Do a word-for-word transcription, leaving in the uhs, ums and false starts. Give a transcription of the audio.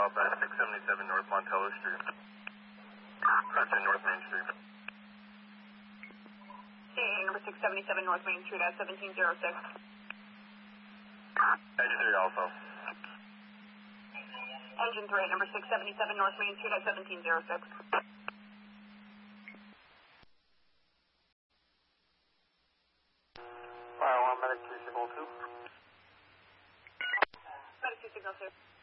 at six seventy-seven North Montello Street. Correction, North Main Street. C A A number six seventy-seven North Main Street at seventeen oh six. Engine three also. Engine three, number six seventy-seven North Main Street at seventeen oh six. Fire one, medic two, signal two. Medic two, signal two.